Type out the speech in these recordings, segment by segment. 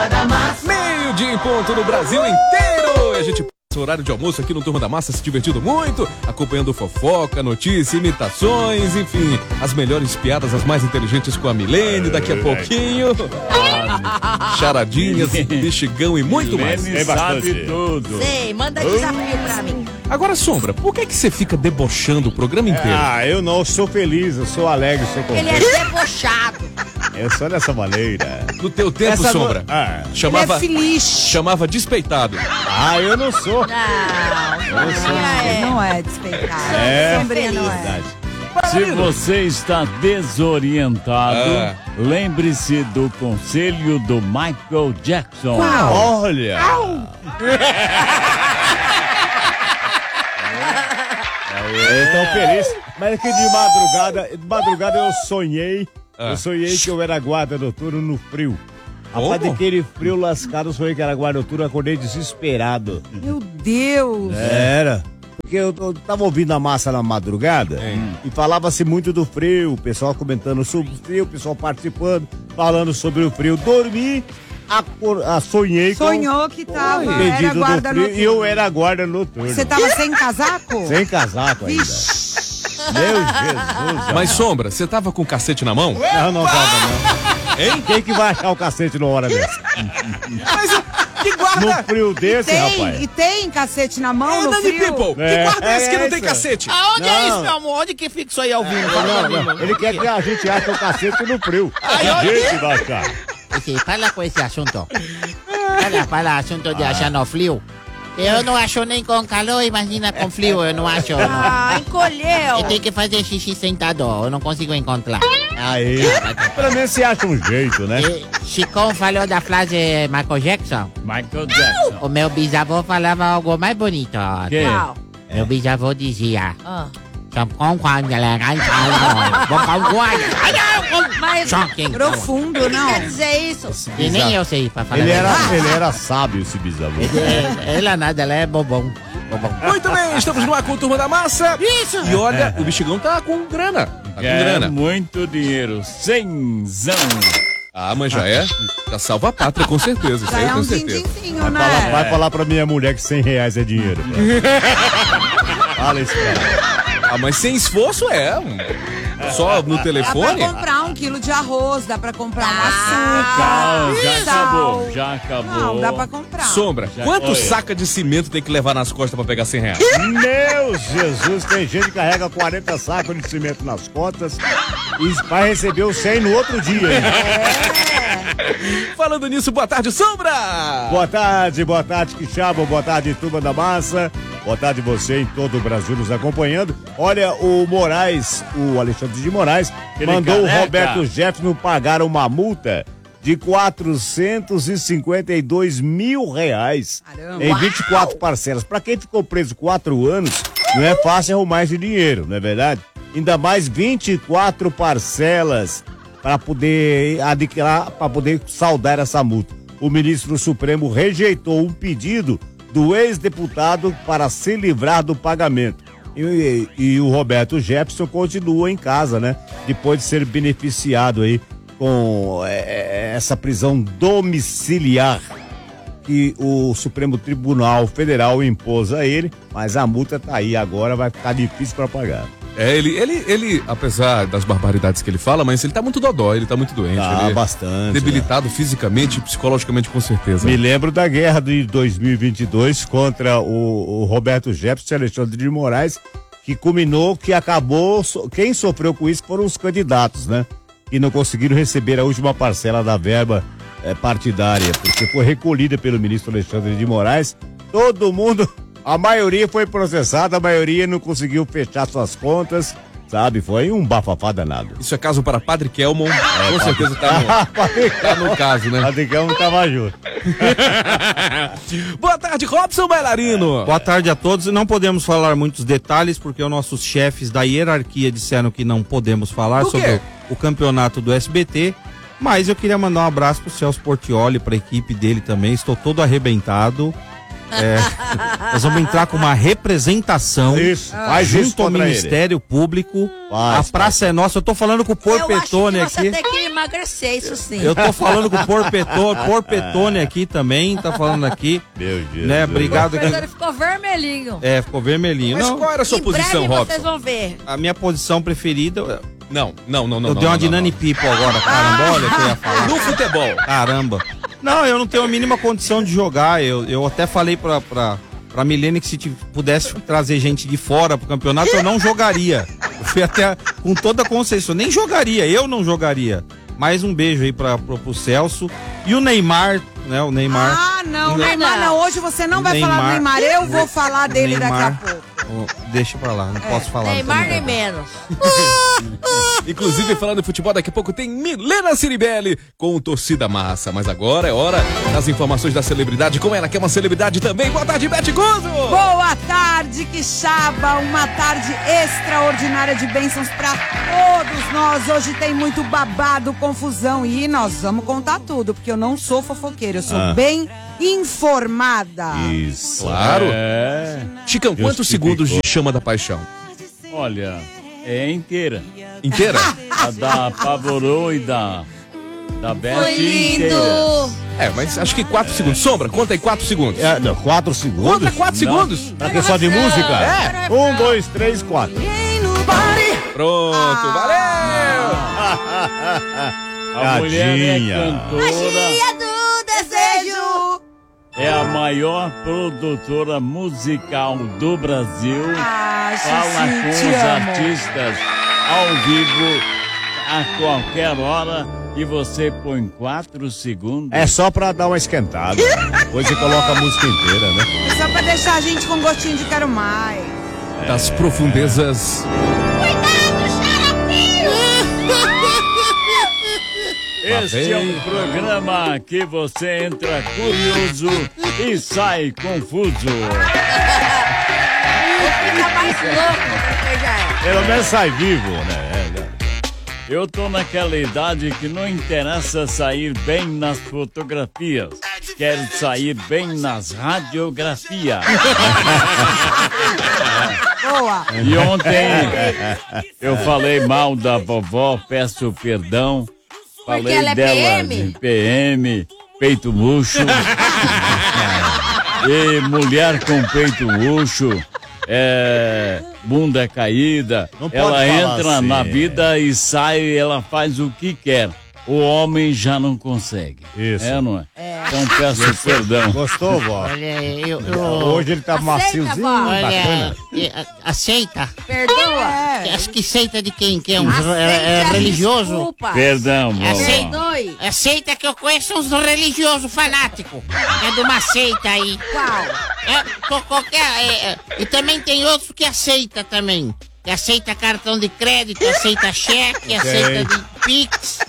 da Massa. Meio-dia em ponto no Brasil inteiro. A gente passa o horário de almoço aqui no Turma da Massa se divertindo muito, acompanhando fofoca, notícia, imitações, enfim, as melhores piadas, as mais inteligentes com a Milene, daqui a pouquinho. Charadinhas, bexigão e muito mais. Milene sabe tudo. Sei, manda desafio pra mim. Agora, Sombra, por que você fica debochando o programa inteiro? Eu não sou feliz, eu sou alegre, sou contente. Ele é debochado. Eu sou dessa maneira. No teu tempo, Sombra, chamava, ele é feliz. chamava despeitado. Eu não sou. Não é despeitado. É não é. verdade. Se você está desorientado, lembre-se do conselho do Michael Jackson. Olha! Eu tô feliz, mas aqui de madrugada eu sonhei que eu era guarda noturno no frio. Rapaz, daquele frio lascado, eu sonhei que era guarda noturno, acordei desesperado. Meu Deus! Era. Porque eu tava ouvindo a Massa na madrugada e falava-se muito do frio, o pessoal comentando sobre o frio, o pessoal participando, falando sobre o frio. Dormi, sonhei Sonhou que tava, era guarda noturno. E eu era guarda noturno. Você tava sem casaco? Sem casaco ainda. Meu Jesus. Mas, Sombra, você tava com o cacete na mão? Não tava não. Hein? Quem que vai achar o cacete numa hora dessa? Mas que guarda... No frio desse, rapaz. E tem cacete na mão no frio? People, que guarda é esse que não tem cacete? Aonde é isso, meu amor? Onde que fica isso aí ao vivo? Não. Ele quer que a gente ache o cacete no frio. A gente vai achar. Fala com esse assunto. Fala assunto de achar no frio. Eu não acho nem com calor, imagina com frio, eu não acho. Encolheu. Eu tenho que fazer xixi sentado, eu não consigo encontrar. Aí, pelo menos você acha um jeito, né? Chicão falou da frase Michael Jackson. Michael Jackson. O meu bisavô falava algo mais bonito. Que? Meu bisavô dizia... Mas profundo, não? Quer dizer isso? E nem eu sei pra falar. Ele era sábio, esse bisavô. Ela nada, ela é bobão. Muito bem, estamos no ar com o Turma da Massa. Isso! E olha, o Bexigão tá com grana. Muito dinheiro. 100zão. Mas já já salva a pátria, com certeza. Isso aí eu tenho certeza. Vai falar pra minha mulher que R$100 é dinheiro. Fala isso, cara. Mas sem esforço só no telefone? Dá pra comprar 1 quilo de arroz, dá pra comprar açúcar. Já acabou. Não, dá pra comprar. Sombra, quanto saca de cimento tem que levar nas costas pra pegar R$100? Meu Jesus, tem gente que carrega 40 sacos de cimento nas costas e vai receber o 100 no outro dia. Falando nisso, boa tarde, Sombra! Boa tarde, Quixaba, boa tarde, Turma da Massa. Boa tarde você em todo o Brasil nos acompanhando. Olha, o Alexandre de Moraes, mandou o Roberto Jefferson pagar uma multa de R$452 mil em 24 parcelas. Para quem ficou preso 4 anos, não é fácil arrumar esse dinheiro, não é verdade? Ainda mais 24 parcelas para poder adquirir, para poder saldar essa multa. O ministro do Supremo rejeitou um pedido do ex-deputado para se livrar do pagamento. E o Roberto Jefferson continua em casa, né? Depois de ser beneficiado aí com essa prisão domiciliar que o Supremo Tribunal Federal impôs a ele, mas a multa tá aí agora, vai ficar difícil para pagar. Ele, apesar das barbaridades que ele fala, mas ele tá muito dodó, ele tá muito doente. Tá bastante. Debilitado fisicamente e psicologicamente, com certeza. Me lembro da guerra de 2022 contra o Roberto Jefferson e Alexandre de Moraes, que culminou, que acabou, quem sofreu com isso foram os candidatos, né? Que não conseguiram receber a última parcela da verba partidária, porque foi recolhida pelo ministro Alexandre de Moraes. Todo mundo... A maioria foi processada, a maioria não conseguiu fechar suas contas, sabe? Foi um bafafá danado. Isso é caso para Padre Kelmon, com certeza tá no caso, né? Padre Kelmon tava junto. Boa tarde, Robson Bailarino. Boa tarde a todos. Não podemos falar muitos detalhes, porque os nossos chefes da hierarquia disseram que não podemos falar sobre o campeonato do SBT. Mas eu queria mandar um abraço pro Celso Portiolli, pra equipe dele também. Estou todo arrebentado. Nós vamos entrar com uma representação junto ao Ministério Público. A praça é nossa. Eu tô falando com o Porpetone aqui. Você tem que emagrecer, isso sim. Eu tô falando com o Porpetone aqui também, tá falando aqui. Meu Deus. Né? Obrigado. Ele ficou vermelhinho. Ficou vermelhinho. Mas qual era a sua posição, Robson? Vocês vão ver. A minha posição preferida... Não. Eu dei uma de Nani Pipo agora, caramba, olha o que eu ia falar. No futebol. Caramba. Não, eu não tenho a mínima condição de jogar. Eu até falei pra Milene que se pudesse trazer gente de fora pro campeonato, eu não jogaria. Eu fui até com toda a consciência, eu nem jogaria, eu não jogaria. Mais um beijo aí pro Celso. E o Neymar, né? O Neymar. Ah, não, Neymar não. Hoje você não vai falar do Neymar, eu vou falar dele daqui a pouco. Deixa pra lá, não posso falar. Neymar nem menos. Inclusive, falando de futebol, daqui a pouco tem Milena Ciribelli com o Torcida Massa. Mas agora é hora das informações da celebridade, com ela que é uma celebridade também. Boa tarde, Beth Guzzo! Boa tarde, Quixaba! Uma tarde extraordinária de bênçãos pra todos nós. Hoje tem muito babado, confusão e nós vamos contar tudo, porque eu não sou fofoqueira, eu sou bem informada. Isso. Claro. Chicão, quantos segundos de Chama da Paixão? Olha, é inteira. Inteira? A da Pavorô e da Beth inteira. Mas acho que 4 segundos. Sombra, conta aí 4 segundos. 4 segundos? Conta 4 segundos. Pra questão de música? 1, 2, 3, 4. Pronto, valeu! A mulher é cantora. Magia do desejo. É a maior produtora musical do Brasil. Fala com os artistas ao vivo a qualquer hora e você põe 4 segundos. É só pra dar uma esquentada. Depois você coloca a música inteira, né? É só pra deixar a gente com gostinho de quero mais. Das profundezas. Este é um programa que você entra curioso e sai confuso. Fica mais louco do que já é. Pelo menos sai vivo, né? Eu tô naquela idade que não interessa sair bem nas fotografias. Quero sair bem nas radiografias. Boa. E ontem eu falei mal da vovó, peço perdão. Falei ela é dela PM? de PM, peito murcho. E mulher com peito murcho, bunda caída. Ela entra assim, na vida e sai, ela faz o que quer. O homem já não consegue. Isso. Não é? Então peço perdão. Gostou, vó? Olha, Hoje ele tá maciozinho, bacana. Aceita? Perdoa. Acho que aceita de quem? Que é Aceita religioso? desculpas. Perdão, vovó. Perdoe. Aceita que eu conheço uns religiosos fanáticos. É de uma seita aí. Qual? E também tem outros que aceita também. Que aceita cartão de crédito, aceita cheque, aceita de Pix.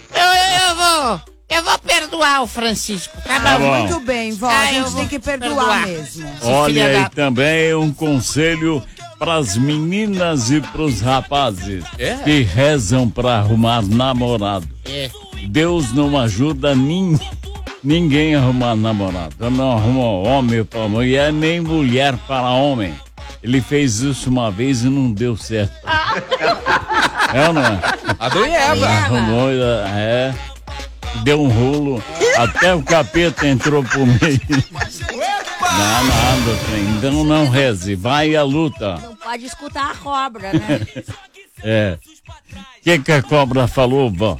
Eu vou perdoar o Francisco, tá Tá bom? bom. Muito bem, vó. A gente tem que perdoar mesmo. Olha aí também um conselho para as meninas e para os rapazes que rezam para arrumar namorado. Deus não ajuda ninguém a arrumar namorado. Não arrumou homem para mulher, nem mulher para homem. Ele fez isso uma vez e não deu certo. É ou não é? Adão e Eva. Arrumou, deu um rolo, até o capeta entrou por meio. Nada, então não reze, vai à luta. Não pode escutar a cobra, né? O que a cobra falou, vó?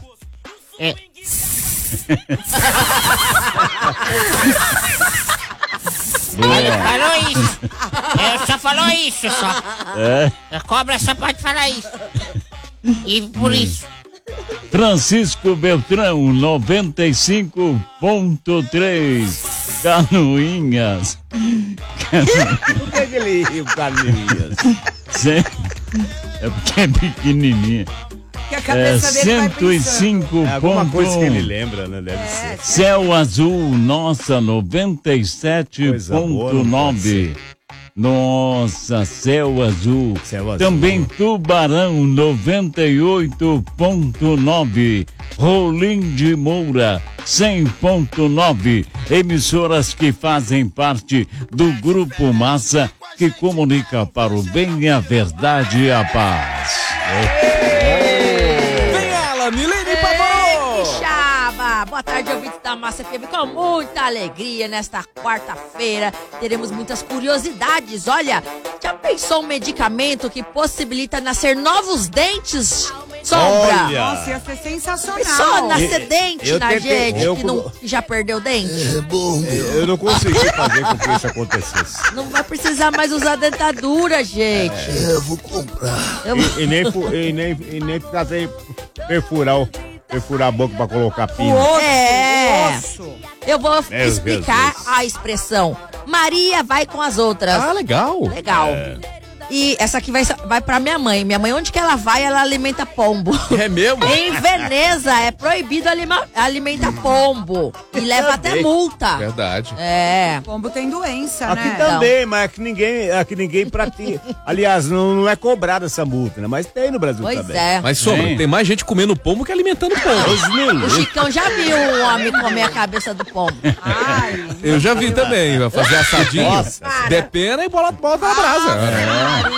Falou isso. Só falou isso, só. A cobra só pode falar isso. E por isso. Francisco Beltrão, 95.3, Canoinhas. Por que ele riu, Canoinhas? É porque é pequenininha. Que a cabeça dele vai pensando. 105. Alguma coisa que ele lembra, né? Deve ser. Céu Azul, nossa, 97.9. Nossa, céu azul. Também Tubarão 98.9. Rolim de Moura 100.9. Emissoras que fazem parte do Grupo Massa, que comunica para o bem, a verdade e a paz. Vem ela, Milene Pavorô! Boa tarde, ouvintes da Massa FM. Com muita alegria, nesta quarta-feira teremos muitas curiosidades. Olha, já pensou um medicamento que possibilita nascer novos dentes? Sombra! Olha. Nossa, ia ser sensacional. Pensou nascer dente na gente que já perdeu dente? Eu não consegui fazer com que isso acontecesse. Não vai precisar mais usar dentadura, gente. Eu vou comprar. E nem fazer perfurar a boca pra colocar pino. Eu vou explicar a expressão. Maria vai com as outras. Ah, legal. Legal. E essa aqui vai pra minha mãe. Minha mãe, onde que ela vai, ela alimenta pombo. É mesmo? Em Veneza, é proibido alimentar pombo. E leva até multa. Verdade. É. Pombo tem doença, Aqui né? também, mas aqui ninguém pratica. Aliás, não é cobrada essa multa, né? Mas tem no Brasil pois também. É. Mas, Sombra, tem mais gente comendo pombo que alimentando pombo. O Chicão já viu um homem comer a cabeça do pombo. Ai, Eu já vi também, vai fazer assadinho, Nossa. depena e bota na brasa.